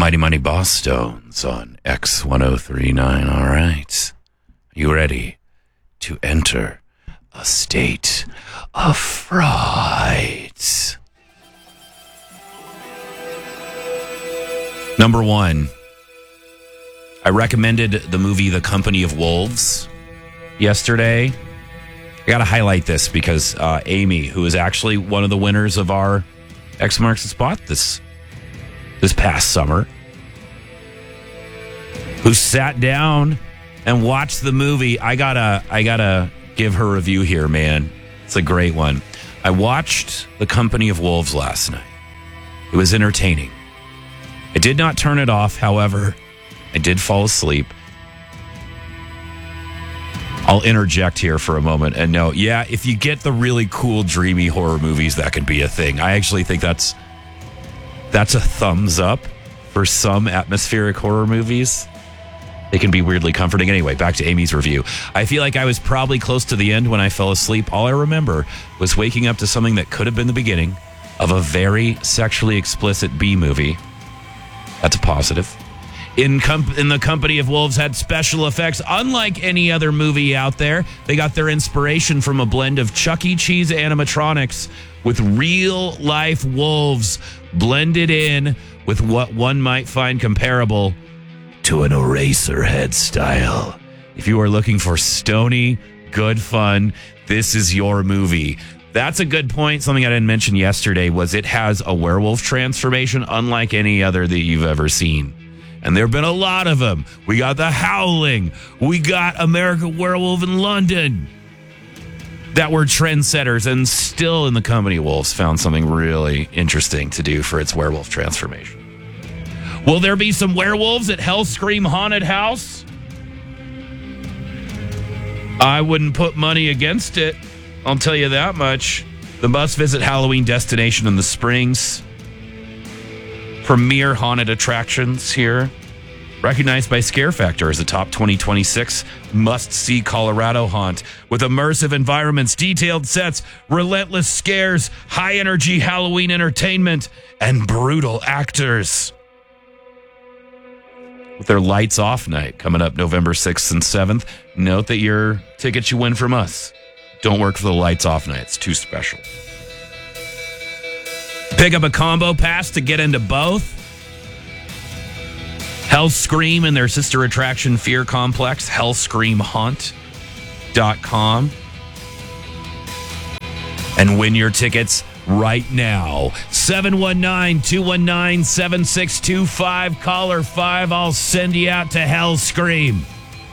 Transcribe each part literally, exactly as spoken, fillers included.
Mighty Mighty Boss Stones on X ten thirty-nine. All right. You ready to enter a state of fright? Number one, I recommended the movie The Company of Wolves yesterday. I got to highlight this because uh, Amy, who is actually one of the winners of our X Marks the Spot this this past summer, who sat down and watched the movie. I gotta, I gotta give her review here, man. It's a great one. I watched The Company of Wolves last night. It was entertaining. I did not turn it off, however, I did fall asleep. I'll interject here for a moment and note, yeah, if you get the really cool, dreamy horror movies, that can be a thing. I actually think that's that's a thumbs up for some atmospheric horror movies. They can be weirdly comforting. Anyway, back to Amy's review. I feel like I was probably close to the end when I fell asleep. All I remember was waking up to something that could have been the beginning of a very sexually explicit B movie. That's a positive. In, com- in The Company of Wolves had special effects unlike any other movie out there. They got their inspiration from a blend of Chuck E. Cheese animatronics with real-life wolves blended in with what one might find comparable to an Eraserhead style. If you are looking for stony, good fun, this is your movie. That's a good point. Something I didn't mention yesterday was it has a werewolf transformation unlike any other that you've ever seen. And there have been a lot of them. We got The Howling. We got American Werewolf in London. That were trendsetters, and still in The Company of Wolves found something really interesting to do for its werewolf transformation. Will there be some werewolves at Hellscream Haunted House? I wouldn't put money against it. I'll tell you that much. The must-visit Halloween destination in the Springs. Premier haunted attractions here. Recognized by Scare Factor as a top twenty twenty-six must-see Colorado haunt with immersive environments, detailed sets, relentless scares, high-energy Halloween entertainment, and brutal actors. With their Lights Off night coming up November sixth and seventh, note that your tickets you win from us don't work for the Lights Off night. It's too special. Pick up a combo pass to get into both. Hellscream and their sister attraction Fear Complex, hellscream haunt dot com. And win your tickets right now. seven one nine, two one nine, seven six two five. Caller five. I'll send you out to Hellscream.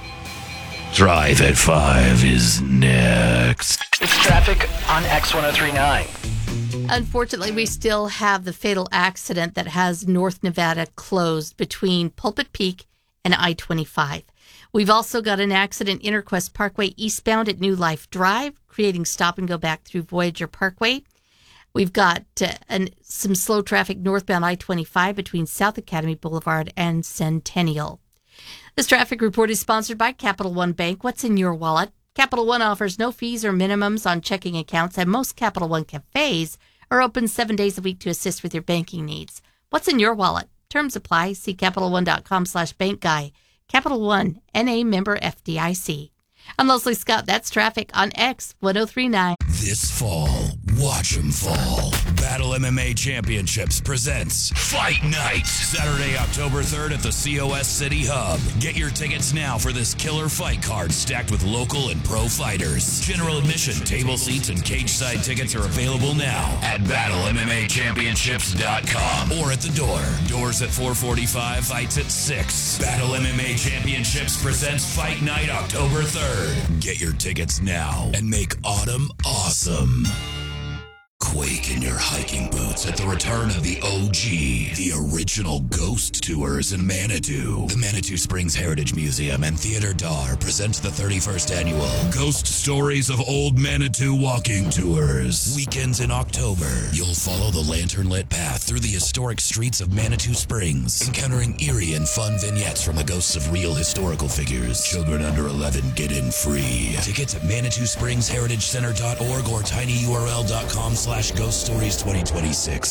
Drive at five is next. It's traffic on X ten thirty-nine. Unfortunately, we still have the fatal accident that has North Nevada closed between Pulpit Peak and I twenty-five. We've also got an accident Interquest Parkway eastbound at New Life Drive, creating stop and go back through Voyager Parkway. We've got uh, an, some slow traffic northbound I twenty-five between South Academy Boulevard and Centennial. This traffic report is sponsored by Capital One Bank. What's in your wallet? Capital One offers no fees or minimums on checking accounts, and most Capital One cafes are open seven days a week to assist with your banking needs. What's in your wallet? Terms apply. See CapitalOne.com slash bank guy. Capital One, N A member F D I C. I'm Leslie Scott. That's traffic on X ten thirty-nine. This fall, watch 'em fall. Battle M M A Championships presents Fight Night. Saturday, October third at the C O S City Hub. Get your tickets now for this killer fight card stacked with local and pro fighters. General admission, table seats, and cage side tickets are available now at battle m m a championships dot com or at the door. Doors at four forty-five, fights at six. Battle M M A Championships presents Fight Night October third. Get your tickets now and make autumn awesome. Quake in your hiking boots at the return of the O G, the original ghost tours in Manitou. The Manitou Springs Heritage Museum and Theater Dar presents the thirty-first annual Ghost Stories of Old Manitou Walking Tours. Weekends in October, you'll follow the lantern-lit path through the historic streets of Manitou Springs, encountering eerie and fun vignettes from the ghosts of real historical figures. Children under eleven get in free. Tickets at manitou springs heritage center dot org or tinyurl dot com slash ghost stories twenty twenty-six.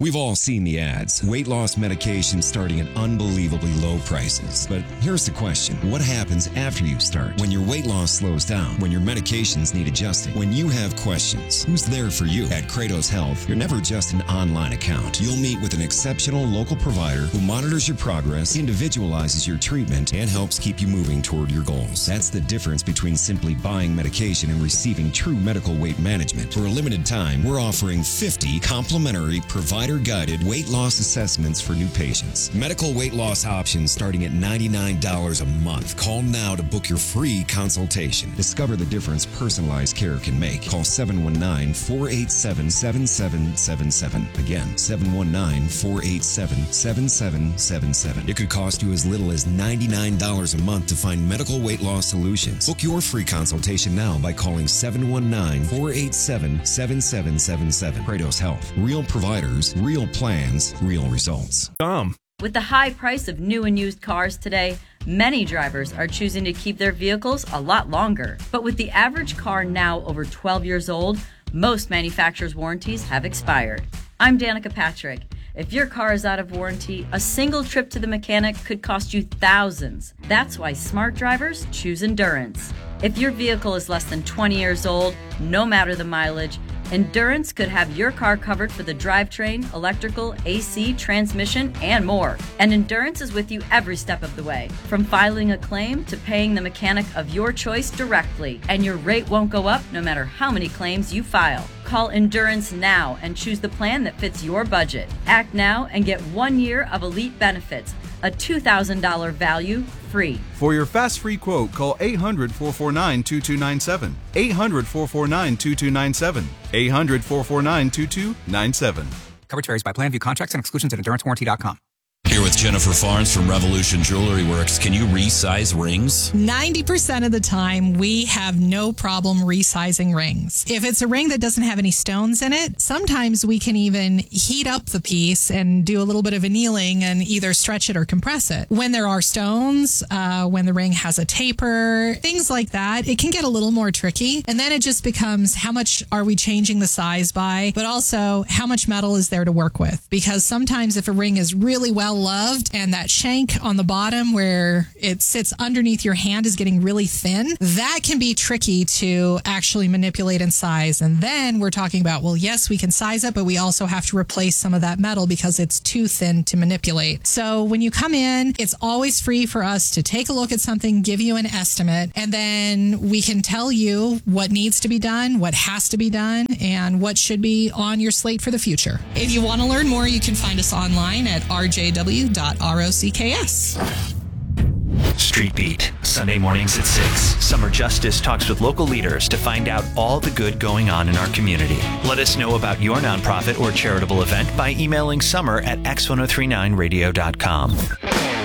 We've all seen the ads. Weight loss medication starting at unbelievably low prices. But here's the question. What happens after you start? When your weight loss slows down? When your medications need adjusting? When you have questions? Who's there for you? At Kratos Health, you're never just an online account. You'll meet with an exceptional local provider who monitors your progress, individualizes your treatment, and helps keep you moving toward your goals. That's the difference between simply buying medication and receiving true medical weight management. For a limited time, we're offering fifty complimentary provider guided weight loss assessments for new patients. Medical weight loss options starting at ninety-nine dollars a month. Call now to book your free consultation. Discover the difference personalized care can make. Call seven one nine, four eight seven, seven seven seven seven. Again, seven one nine, four eight seven, seven seven seven seven. It could cost you as little as ninety-nine dollars a month to find medical weight loss solutions. Book your free consultation now by calling seven one nine, four eight seven, seven seven seven seven. Kratos Health. Real providers, real plans, real results. Tom. With the high price of new and used cars today, many drivers are choosing to keep their vehicles a lot longer. But with the average car now over twelve years old, most manufacturers' warranties have expired. I'm Danica Patrick. If your car is out of warranty, a single trip to the mechanic could cost you thousands. That's why smart drivers choose Endurance. If your vehicle is less than twenty years old, no matter the mileage, Endurance could have your car covered for the drivetrain, electrical, A C, transmission, and more. And Endurance is with you every step of the way, from filing a claim to paying the mechanic of your choice directly. And your rate won't go up no matter how many claims you file. Call Endurance now and choose the plan that fits your budget. Act now and get one year of elite benefits, a two thousand dollars value free. For your fast free quote, call eight hundred, four four nine, two two nine seven. eight hundred, four four nine, two two nine seven. eight hundred, four four nine, two two nine seven. Coverage varies by plan. View contracts and exclusions at endurance warranty dot com. Here with Jennifer Farnes from Revolution Jewelry Works. Can you resize rings? ninety percent of the time, we have no problem resizing rings. If it's a ring that doesn't have any stones in it, sometimes we can even heat up the piece and do a little bit of annealing and either stretch it or compress it. When there are stones, uh, when the ring has a taper, things like that, it can get a little more tricky. And then it just becomes how much are we changing the size by, but also how much metal is there to work with? Because sometimes if a ring is really well loved and that shank on the bottom where it sits underneath your hand is getting really thin, that can be tricky to actually manipulate and size. And then we're talking about, well, yes, we can size it, but we also have to replace some of that metal because it's too thin to manipulate. So when you come in, it's always free for us to take a look at something, give you an estimate, and then we can tell you what needs to be done, what has to be done, and what should be on your slate for the future. If you want to learn more, you can find us online at r j w dot rocks. Street Beat, Sunday mornings at six. Summer Justice talks with local leaders to find out all the good going on in our community. Let us know about your nonprofit or charitable event by emailing summer at x ten thirty-nine radio dot com.